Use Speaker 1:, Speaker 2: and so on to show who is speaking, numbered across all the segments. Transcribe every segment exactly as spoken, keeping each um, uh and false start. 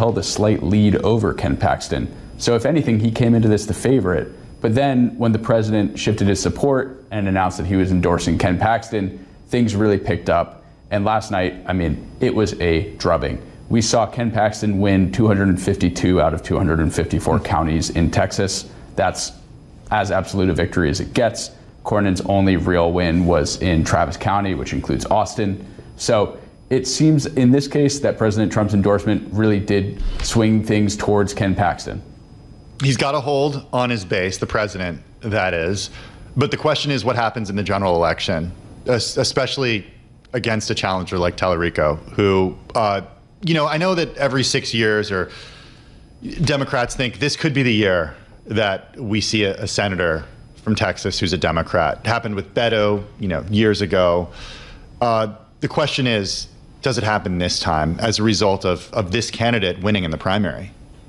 Speaker 1: held a slight lead over Ken Paxton. So if anything, he came into this the favorite. But then when the president shifted his support and announced that he was endorsing Ken Paxton, things really picked up. And last night, I mean, it was a drubbing. We saw Ken Paxton win two hundred fifty-two out of two hundred fifty-four counties in Texas. That's as absolute a victory as it gets. Cornyn's only real win was in Travis County, which includes Austin. So it seems in this case that President Trump's endorsement really did swing things towards Ken Paxton.
Speaker 2: He's got a hold on his base, the president, that is. But the question is what happens in the general election, especially against a challenger like Tallarico, who, uh, you know, I know that every six years or Democrats think this could be the year that we see a, a senator from Texas who's a Democrat. It happened with Beto, you know, years ago. Uh, the question is, does it happen this time as a result of, of this candidate winning in the primary?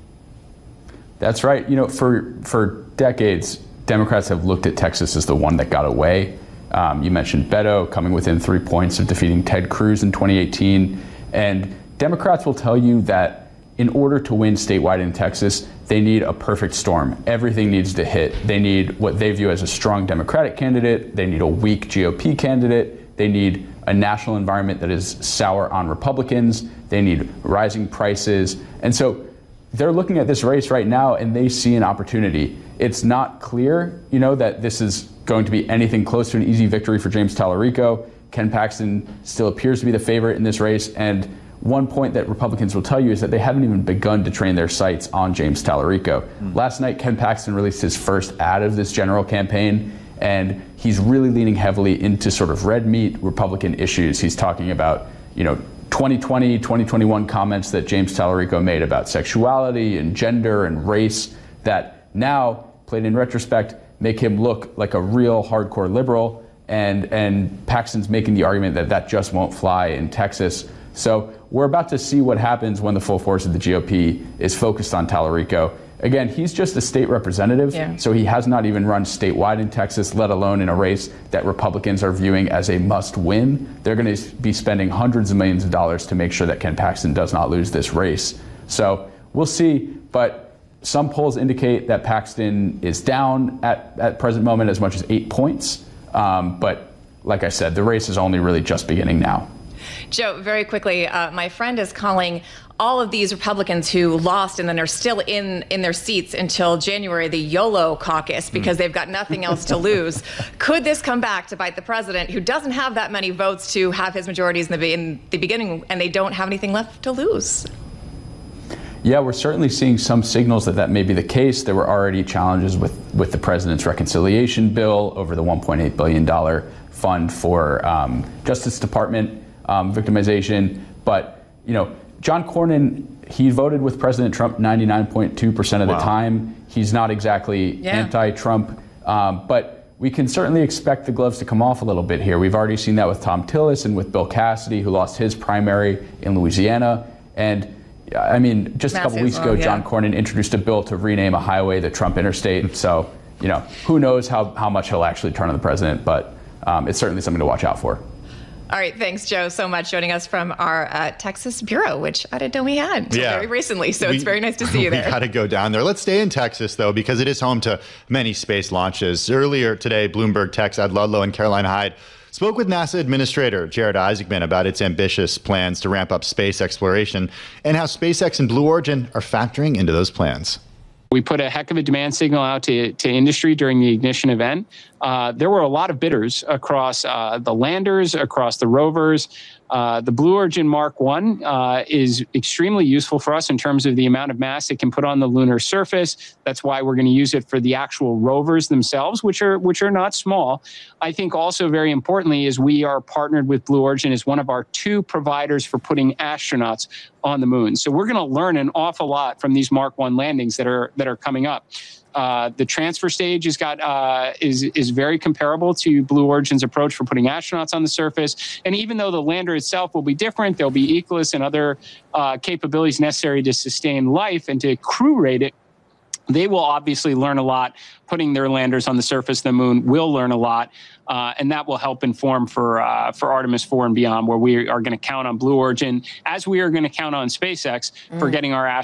Speaker 1: That's right. You know, for for decades, Democrats have looked at Texas as the one that got away. Um, you mentioned Beto coming within three points of defeating Ted Cruz in twenty eighteen. And Democrats will tell you that in order to win statewide in Texas, they need a perfect storm. Everything needs to hit. They need what they view as a strong Democratic candidate. They need a weak G O P candidate. They need a national environment that is sour on Republicans. They need rising prices. And so they're looking at this race right now and they see an opportunity. It's not clear, you know, that this is going to be anything close to an easy victory for James Tallarico. Ken Paxton still appears to be the favorite in this race. And one point that Republicans will tell you is that they haven't even begun to train their sights on James Tallarico. Mm. Last night, Ken Paxton released his first ad of this general campaign, and he's really leaning heavily into sort of red meat Republican issues. He's talking about, you know, twenty twenty, twenty twenty-one comments that James Tallarico made about sexuality and gender and race that now, played in retrospect, make him look like a real hardcore liberal. And, and Paxton's making the argument that that just won't fly in Texas. So we're about to see what happens when the full force of the G O P is focused on Tallarico. Again, he's just a state representative, yeah. So he has not even run statewide in Texas, let alone in a race that Republicans are viewing as a must-win. They're going to be spending hundreds of millions of dollars to make sure that Ken Paxton does not lose this race. So we'll see, but some polls indicate that Paxton is down at, at present moment as much as eight points. Um, but like I said, the race is only really just beginning now.
Speaker 3: Joe, very quickly, uh, my friend is calling all of these Republicans who lost and then are still in, in their seats until January, the YOLO caucus, because mm. they've got nothing else to lose. Could this come back to bite the president, who doesn't have that many votes to have his majorities in the, in the beginning, and they don't have anything left to lose?
Speaker 1: Yeah, we're certainly seeing some signals that that may be the case. There were already challenges with, with the president's reconciliation bill over the one point eight billion dollars fund for um, Justice Department um, victimization. But, you know, John Cornyn, he voted with President Trump ninety-nine point two percent of wow. the time. He's not exactly yeah. anti-Trump, um, but we can certainly expect the gloves to come off a little bit here. We've already seen that with Thom Tillis and with Bill Cassidy, who lost his primary in Louisiana. And I mean, just a couple weeks ago, yeah. John Cornyn introduced a bill to rename a highway the Trump Interstate. So, you know, who knows how, how much he'll actually turn on the president, but um, it's certainly something to watch out for.
Speaker 3: All right. Thanks, Joe, so much joining us from our uh, Texas bureau, which I didn't know we had yeah. very recently. So we, it's very nice to see you there.
Speaker 2: We got to go down there. Let's stay in Texas, though, because it is home to many space launches. Earlier today, Bloomberg Tech's Ed Ludlow and Caroline Hyde spoke with NASA Administrator Jared Isaacman about its ambitious plans to ramp up space exploration and how SpaceX and Blue Origin are factoring into those plans.
Speaker 4: We put a heck of a demand signal out to, to industry during the ignition event. Uh, there were a lot of bidders across uh, the landers, across the rovers. Uh, the Blue Origin Mark one uh, is extremely useful for us in terms of the amount of mass it can put on the lunar surface. That's why we're going to use it for the actual rovers themselves, which are which are not small. I think also very importantly is we are partnered with Blue Origin as one of our two providers for putting astronauts on the moon. So we're going to learn an awful lot from these Mark one landings that are that are coming up. Uh, the transfer stage has got uh, is is very comparable to Blue Origin's approach for putting astronauts on the surface. And even though the lander itself will be different, there'll be ECLSS and other uh, capabilities necessary to sustain life and to crew rate it. They will obviously learn a lot. Putting their landers on the surface of the moon will learn a lot, uh, and that will help inform for uh, for Artemis four and beyond, where we are going to count on Blue Origin, as we are going to count on SpaceX mm. for getting our astronauts